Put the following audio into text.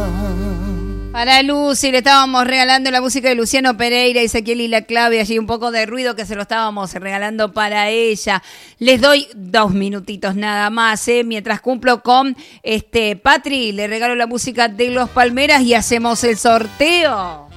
Para Lucy le estábamos regalando la música de Luciano Pereira, Ezequiel y la Clave, allí un poco de ruido que se lo estábamos regalando para ella. Les doy 2 minutitos nada más, mientras cumplo con Patri, le regalo la música de Los Palmeras y hacemos el sorteo.